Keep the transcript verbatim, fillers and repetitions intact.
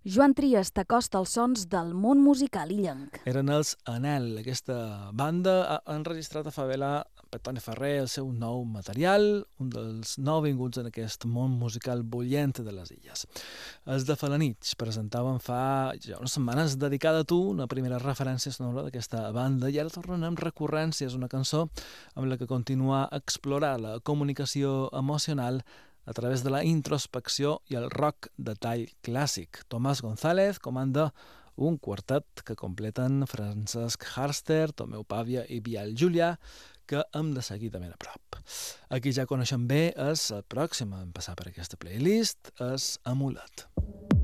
Joan Trias t'acosta als sons del món musical illenc. Eren els Anel. Aquesta banda ha enregistrat a Favela per Toni Ferrer el seu nou material, un dels nouvinguts en aquest món musical bullent de les illes. Els de Falanitx presentaven fa ja unes setmanes Dedicada a tu, una primera referència sonora d'aquesta banda, i ara tornen amb Recurrència. És una cançó amb la que continua a explorar la comunicació emocional a través de la introspecció i el rock de tall clàssic. Tomàs González comanda un quartet que completen Francesc Harster, Tomeu Pàvia i Biel Julià, que hem de seguir de ben a prop. Aquí ja coneixem bé és el pròxim en passar per aquesta playlist, és Amulet.